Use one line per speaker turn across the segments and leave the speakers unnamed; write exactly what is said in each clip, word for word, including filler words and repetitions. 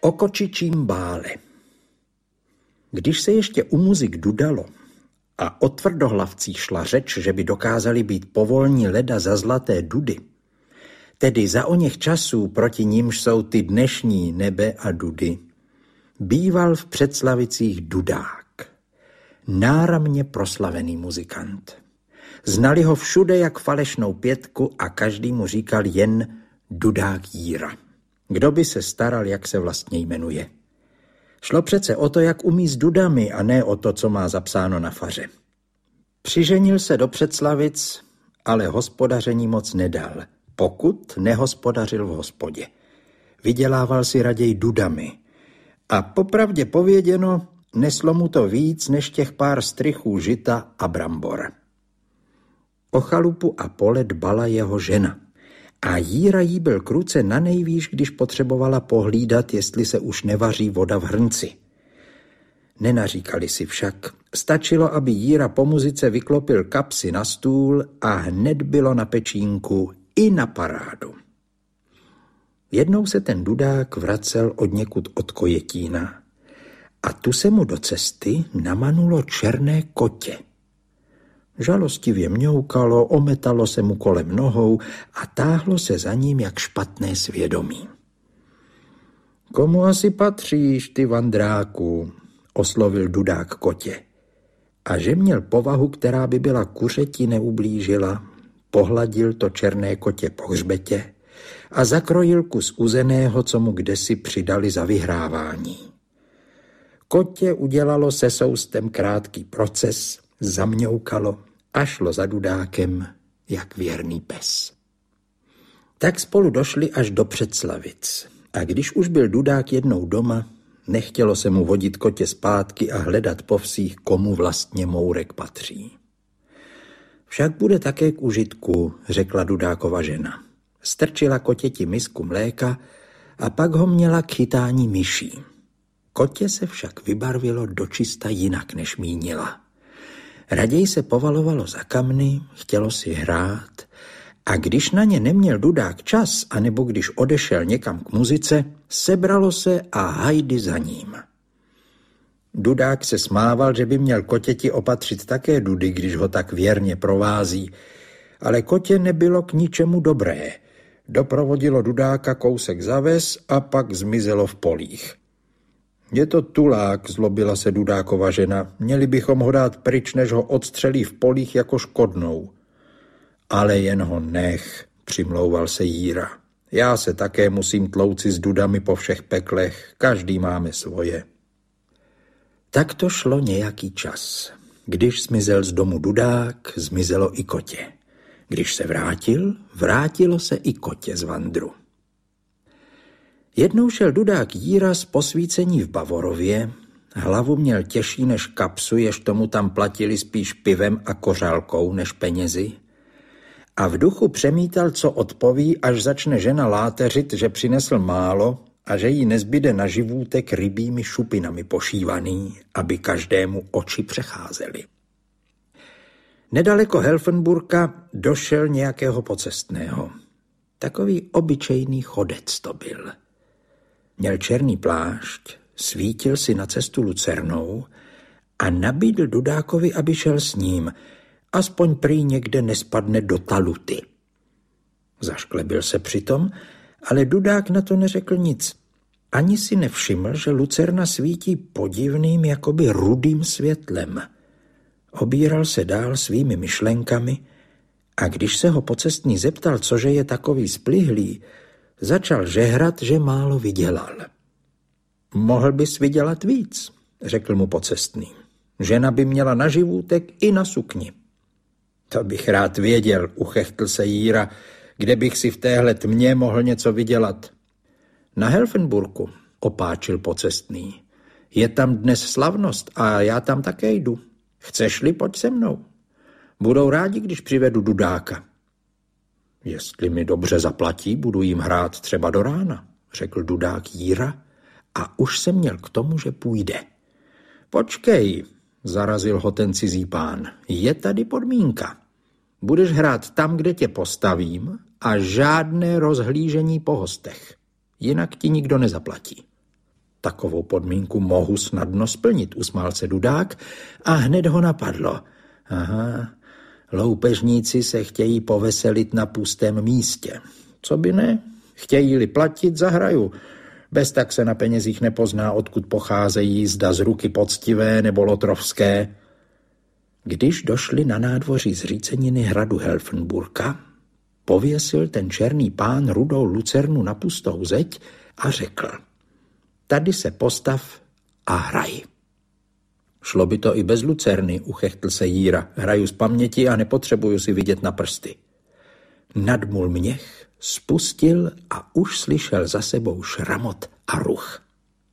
O kočičím bále. Když se ještě u muzik dudalo a o tvrdohlavcích šla řeč, že by dokázali být povolní leda za zlaté dudy, tedy za oněch časů, proti nímž jsou ty dnešní nebe a dudy, býval v Předslavicích dudák, náramně proslavený muzikant. Znali ho všude jak falešnou pětku a každý mu říkal jen Dudák Jíra. Kdo by se staral, jak se vlastně jmenuje? Šlo přece o to, jak umí s dudami a ne o to, co má zapsáno na faře. Přiženil se do Předslavic, ale hospodaření moc nedal, pokud nehospodařil v hospodě. Vydělával si raději dudami a popravdě pověděno neslo mu to víc než těch pár strychů žita a brambor. O chalupu a pole dbala jeho žena a Jíra jí byl kruce na nejvýš, když potřebovala pohlídat, jestli se už nevaří voda v hrnci. Nenaříkali si však, stačilo, aby Jíra po muzice vyklopil kapsy na stůl a hned bylo na pečínku i na parádu. Jednou se ten dudák vracel odněkud od Kojetína a tu se mu do cesty namanulo černé kotě. Žalostivě mňoukalo, ometalo se mu kolem nohou a táhlo se za ním jak špatné svědomí. Komu asi patříš, ty vandráku, oslovil dudák kotě. A že měl povahu, která by byla kuřeti neublížila, pohladil to černé kotě po hřbetě a zakrojil kus uzeného, co mu kdesi přidali za vyhrávání. Kotě udělalo se soustem krátký proces, zamňoukalo a šlo za dudákem jak věrný pes. Tak spolu došli až do Předslavic a když už byl dudák jednou doma, nechtělo se mu vodit kotě zpátky a hledat po vsích, komu vlastně mourek patří. Však bude také k užitku, řekla dudákova žena. Strčila kotěti misku mléka a pak ho měla k chytání myší. Kotě se však vybarvilo dočista jinak, než mínila. Raději se povalovalo za kamny, chtělo si hrát a když na ně neměl dudák čas, anebo když odešel někam k muzice, sebralo se a hajdy za ním. Dudák se smával, že by měl kotěti opatřit také dudy, když ho tak věrně provází, ale kotě nebylo k ničemu dobré. Doprovodilo dudáka kousek za ves a pak zmizelo v polích. Je to tulák, zlobila se dudákova žena, měli bychom ho dát pryč, než ho odstřelí v polích jako škodnou. Ale jen ho nech, přimlouval se Jíra. Já se také musím tlouci s dudami po všech peklech, každý máme svoje. Tak to šlo nějaký čas. Když zmizel z domu dudák, zmizelo i kotě. Když se vrátil, vrátilo se i kotě z vandru. Jednou šel dudák Jíra z posvícení v Bavorově, hlavu měl těžší než kapsu, jež tomu tam platili spíš pivem a kořálkou než penězi, a v duchu přemítal, co odpoví, až začne žena láteřit, že přinesl málo a že jí nezbyde na živůtek rybími šupinami pošívaný, aby každému oči přecházely. Nedaleko Helfenburka došel nějakého pocestného. Takový obyčejný chodec to byl. Měl černý plášť, svítil si na cestu lucernou a nabídl dudákovi, aby šel s ním, aspoň prý někde nespadne do taluty. Zašklebil se přitom, ale dudák na to neřekl nic. Ani si nevšiml, že lucerna svítí podivným, jakoby rudým světlem. Obíral se dál svými myšlenkami a když se ho pocestný zeptal, cože je takový splihlý, začal žehrat, že málo vydělal. Mohl bys vydělat víc, řekl mu pocestný. Žena by měla na živůtek i na sukni. To bych rád věděl, uchechtl se Jíra, kde bych si v téhle tmě mohl něco vydělat. Na Helfenburku, opáčil pocestný. Je tam dnes slavnost a já tam také jdu. Chceš-li, pojď se mnou. Budou rádi, když přivedu dudáka. Jestli mi dobře zaplatí, budu jim hrát třeba do rána, řekl dudák Jíra a už se měl k tomu, že půjde. Počkej, zarazil ho ten cizí pán, je tady podmínka. Budeš hrát tam, kde tě postavím a žádné rozhlížení po hostech. Jinak ti nikdo nezaplatí. Takovou podmínku mohu snadno splnit, usmál se Dudák a hned ho napadlo. Aha, loupežníci se chtějí poveselit na pustém místě. Co by ne? Chtějí-li platit, zahraju. Bez tak se na penězích nepozná, odkud pocházejí, zda z ruky poctivé nebo lotrovské. Když došli na nádvoří zříceniny hradu Helfenburka, pověsil ten černý pán rudou lucernu na pustou zeď a řekl: tady se postav a hraj. Šlo by to i bez lucerny, uchechtl se Jíra. Hraju z paměti a nepotřebuju si vidět na prsty. Nadmul měch, spustil a už slyšel za sebou šramot a ruch.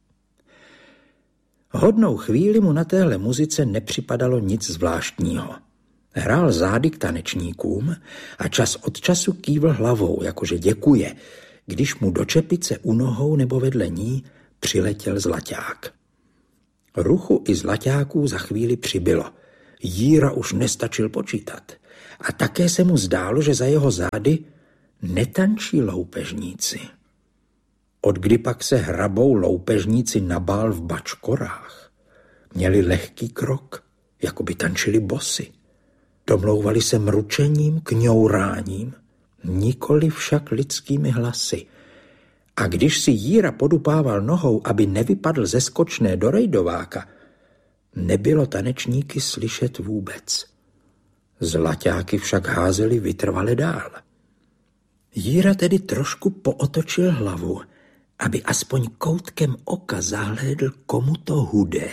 Hodnou chvíli mu na téhle muzice nepřipadalo nic zvláštního. Hrál zády k tanečníkům a čas od času kývl hlavou, jakože děkuje, když mu do čepice u nohou nebo vedle ní přiletěl zlaťák. Ruchu i zlaťáků za chvíli přibylo. Jíra už nestačil počítat. A také se mu zdálo, že za jeho zády netančí loupežníci. Odkdy pak se hrabou loupežníci na bál v bačkorách? Měli lehký krok, jako by tančili bosy. Domlouvali se mručením, kňouráním, nikoli však lidskými hlasy. A když si Jíra podupával nohou, aby nevypadl ze skočné do rejdováka, nebylo tanečníky slyšet vůbec. Zlaťáky však házeli vytrvale dál. Jíra tedy trošku pootočil hlavu, aby aspoň koutkem oka zahlédl, komu to hude.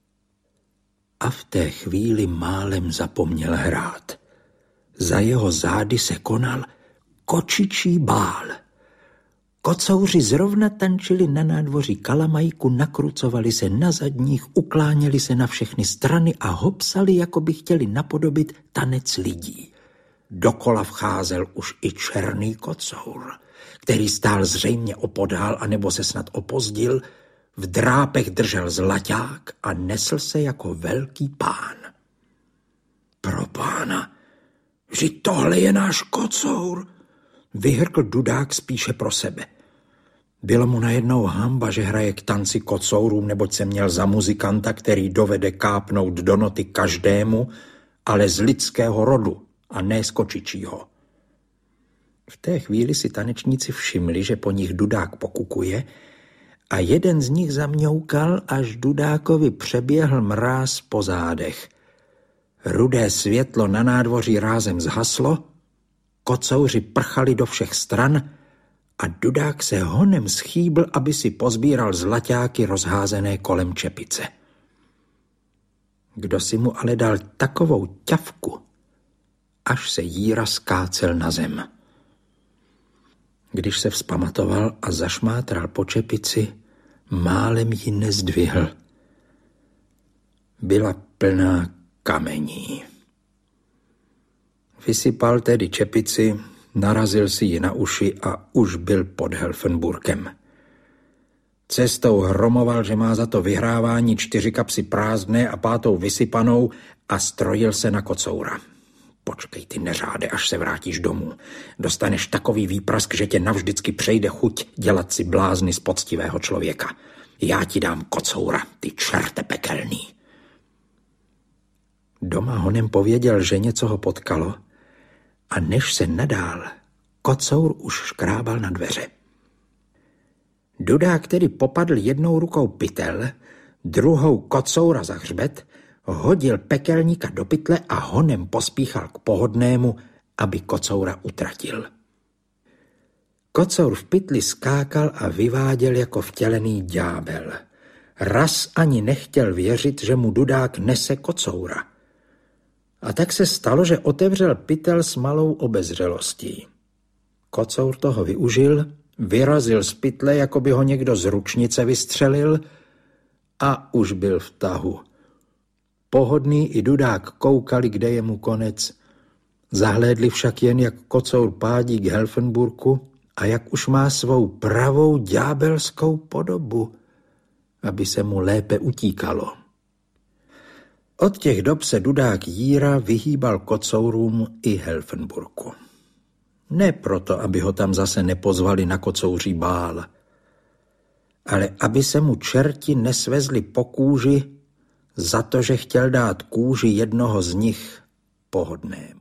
A v té chvíli málem zapomněl hrát. Za jeho zády se konal kočičí bál. Kocouři zrovna tančili na nádvoří kalamajku, nakrucovali se na zadních, ukláněli se na všechny strany a hopsali, jako by chtěli napodobit tanec lidí. Dokola vcházel už i černý kocour, který stál zřejmě opodál anebo se snad opozdil, v drápech držel zlaťák a nesl se jako velký pán. Pro pána, vždyť tohle je náš kocour, vyhrkl Dudák spíše pro sebe. Bylo mu najednou hanba, že hraje k tanci kocourům, neboť se měl za muzikanta, který dovede kápnout do noty každému, ale z lidského rodu a ne z kočičího. V té chvíli si tanečníci všimli, že po nich Dudák pokukuje a jeden z nich zamňoukal, až Dudákovi přeběhl mráz po zádech. Rudé světlo na nádvoří rázem zhaslo, kocouři prchali do všech stran a Dudák se honem schýbl, aby si pozbíral zlaťáky rozházené kolem čepice. Kdo si mu ale dal takovou ťavku, až se Jíra skácel na zem. Když se vzpamatoval a zašmátral po čepici, málem ji nezdvihl. Byla plná kamení. Vysypal tedy čepici, narazil si ji na uši a už byl pod Helfenburkem. Cestou hromoval, že má za to vyhrávání čtyři kapsy prázdné a pátou vysypanou a strojil se na kocoura. Počkej ty neřáde, až se vrátíš domů. Dostaneš takový výprask, že tě navždycky přejde chuť dělat si blázny z poctivého člověka. Já ti dám kocoura, ty čerte pekelný. Doma honem pověděl, že něco ho potkalo a než se nadál, kocour už škrábal na dveře. Dudák tedy popadl jednou rukou pytel, druhou kocoura za hřbet, hodil pekelníka do pytle a honem pospíchal k pohodnému, aby kocoura utratil. Kocour v pytli skákal a vyváděl jako vtělený ďábel. Raz ani nechtěl věřit, že mu Dudák nese kocoura. A tak se stalo, že otevřel pytel s malou obezřelostí. Kocour toho využil, vyrazil z pytle, jako by ho někdo z ručnice vystřelil a už byl v tahu. Pohodný i Dudák koukali, kde je mu konec. Zahlédli však jen, jak kocour pádí k Helfenburku a jak už má svou pravou ďábelskou podobu, aby se mu lépe utíkalo. Od těch dob se Dudák Jíra vyhýbal kocourům i Helfenburku. Ne proto, aby ho tam zase nepozvali na kocouří bál, ale aby se mu čerti nesvezli po kůži za to, že chtěl dát kůži jednoho z nich pohodnému.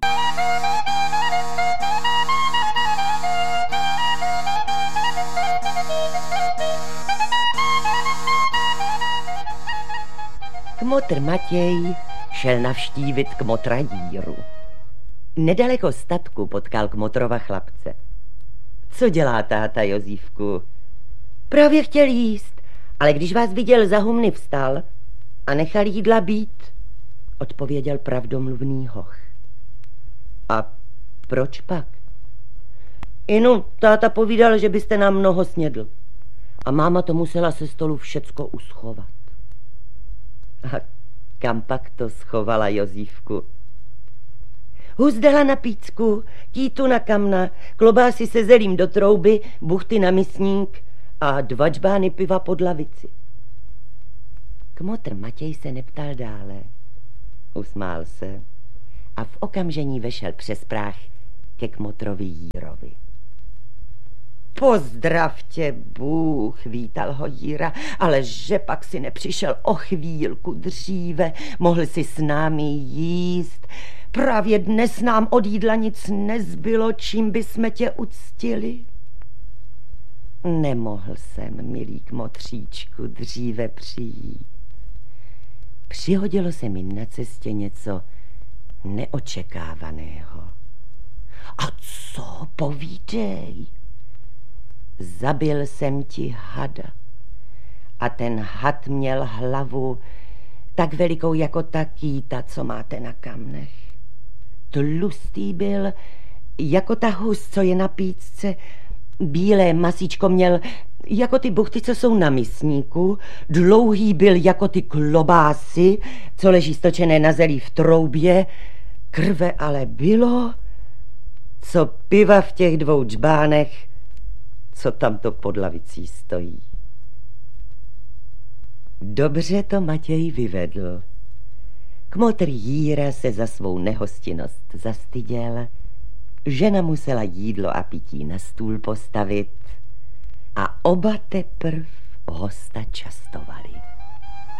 Kmotr Matěj šel navštívit kmotra Jíru. Nedaleko statku potkal kmotrova chlapce. Co dělá táta, Jozífku? Právě chtěl jíst, ale když vás viděl za humny, vstal a nechal jídla být, odpověděl pravdomluvný hoch. A proč pak? Inu, táta povídal, že byste nám mnoho snědl a máma to musela se stolu všecko uschovat. A kam pak to schovala, Jozífku? Huzdela na pícku, títu na kamna, klobásy se zelím do trouby, buchty na misník a dva džbány piva pod lavici. Kmotr Matěj se neptal dále. Usmál se a v okamžení vešel přes práh ke kmotrovi Jírovi. Pozdrav tě, Bůh, vítal ho Jíra, ale že pak si nepřišel o chvílku dříve, mohl si s námi jíst. Právě dnes nám od jídla nic nezbylo, čím by jsme tě uctili. Nemohl jsem, milý kmotříčku, dříve přijít. Přihodilo se mi na cestě něco neočekávaného. A co, povídej? Zabil jsem ti hada a ten had měl hlavu tak velikou jako ta kýta, co máte na kamnech. Tlustý byl jako ta hus, co je na pícce, bílé masíčko měl jako ty buchty, co jsou na misníku, dlouhý byl jako ty klobásy, co leží stočené na zelí v troubě, krve ale bylo, co piva v těch dvou džbánech, co tamto pod lavicí stojí. Dobře to Matěj vyvedl. Kmotr Jíra se za svou nehostinnost zastyděl, žena musela jídlo a pití na stůl postavit a oba teprv hosta častovali.